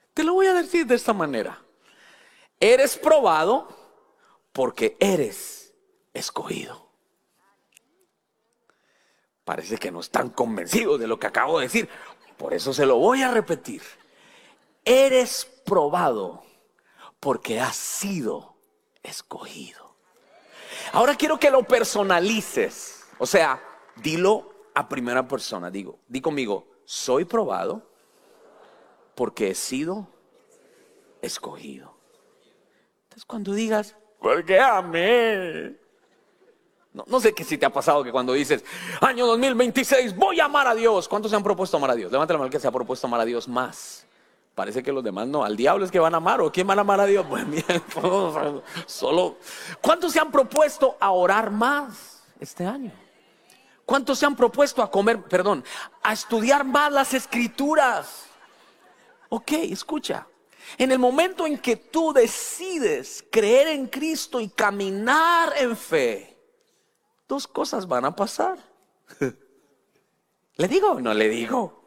Te lo voy a decir de esta manera. Eres probado porque eres escogido. Parece que no están convencidos de lo que acabo de decir. Por eso se lo voy a repetir. Eres probado porque has sido escogido. Ahora quiero que lo personalices. O sea, dilo a primera persona. Di conmigo, soy probado porque he sido escogido. Entonces cuando digas, porque amé. No sé si te ha pasado que cuando dices, año 2026, voy a amar a Dios. ¿Cuántos se han propuesto amar a Dios? Levanta la mano el que se ha propuesto amar a Dios más. Parece que los demás no. Al diablo es que van a amar. ¿O quién van a amar a Dios? Pues bien, solo. ¿Cuántos se han propuesto a orar más este año? ¿Cuántos se han propuesto a estudiar más las escrituras? Ok, escucha. En el momento en que tú decides creer en Cristo y caminar en fe, dos cosas van a pasar. ¿Le digo o no le digo?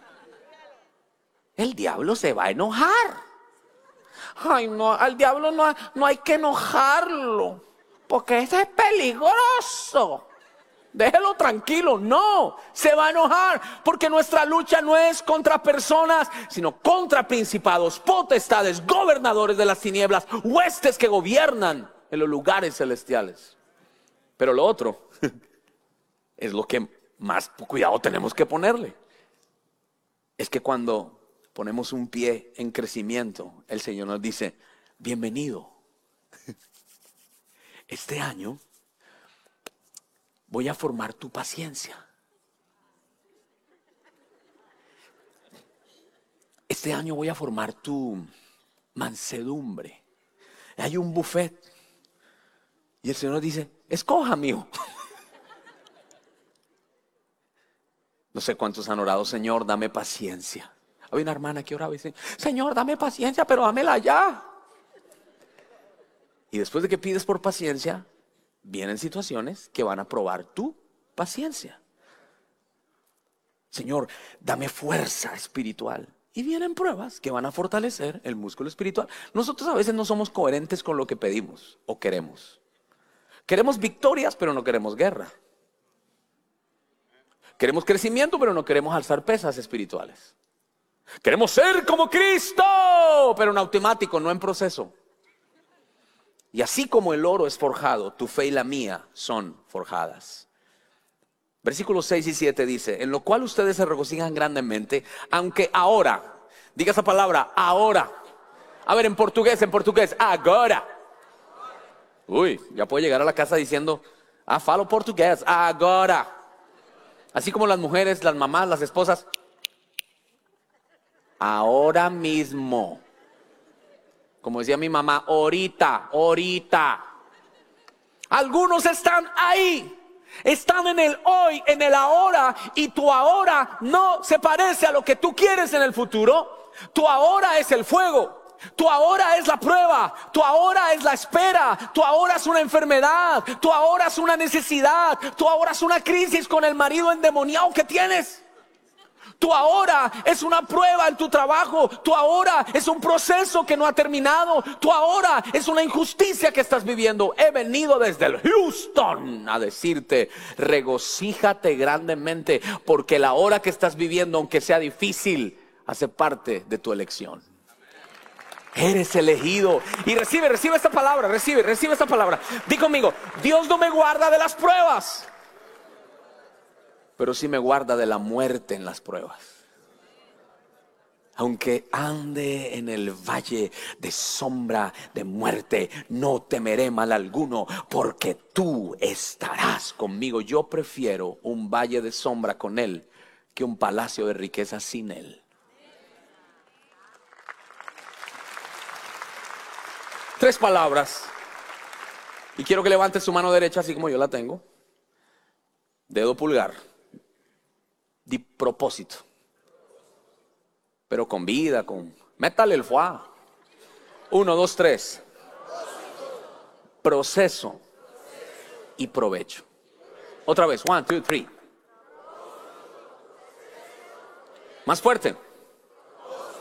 El diablo se va a enojar. Ay, no, al diablo no hay que enojarlo, porque ese es peligroso. Déjelo tranquilo. No, se va a enojar, porque nuestra lucha no es contra personas, sino contra principados, potestades, gobernadores de las tinieblas, huestes que gobiernan en los lugares celestiales. Pero lo otro es lo que más cuidado tenemos que ponerle. Es que cuando ponemos un pie en crecimiento, el Señor nos dice, bienvenido. Este año voy a formar tu paciencia. Este año voy a formar tu mansedumbre. Hay un buffet. Y el Señor dice, escoja, mijo. No sé cuántos han orado, Señor, dame paciencia. Había una hermana que oraba y dice, Señor, dame paciencia, pero dámela ya. Y después de que pides por paciencia, vienen situaciones que van a probar tu paciencia. Señor, dame fuerza espiritual. Y vienen pruebas que van a fortalecer el músculo espiritual. Nosotros a veces no somos coherentes con lo que pedimos o queremos. Queremos victorias, pero no queremos guerra. Queremos crecimiento, pero no queremos alzar pesas espirituales. Queremos ser como Cristo, pero en automático, no en proceso. Y así como el oro es forjado, tu fe y la mía son forjadas. Versículos 6 y 7 dice, en lo cual ustedes se regocijan grandemente, aunque ahora, diga esa palabra, ahora. A ver, en portugués, agora. Uy, ya puedo llegar a la casa diciendo, falo portugués, agora. Así como las mujeres, las mamás, las esposas, ahora mismo. Como decía mi mamá, ahorita. Algunos están ahí. Están en el hoy, en el ahora, y tu ahora no se parece a lo que tú quieres en el futuro. Tu ahora es el fuego. Tu ahora es la prueba, tu ahora es la espera, tu ahora es una enfermedad, tu ahora es una necesidad, tu ahora es una crisis con el marido endemoniado que tienes. Tu ahora es una prueba en tu trabajo, tu ahora es un proceso que no ha terminado, tu ahora es una injusticia que estás viviendo. He venido desde el Houston a decirte, regocíjate grandemente, porque la hora que estás viviendo, aunque sea difícil, hace parte de tu elección. Eres elegido. Y recibe esta palabra, recibe esta palabra. Di conmigo, Dios no me guarda de las pruebas, pero sí me guarda de la muerte en las pruebas. Aunque ande en el valle de sombra de muerte, no temeré mal alguno, porque tú estarás conmigo. Yo prefiero un valle de sombra con Él que un palacio de riqueza sin Él. Tres palabras. Y quiero que levante su mano derecha así como yo la tengo. Dedo pulgar. Di propósito. Pero con vida, métale el foie. 1, 2, 3. Proceso y provecho. Otra vez. 1, 2, 3. Más fuerte.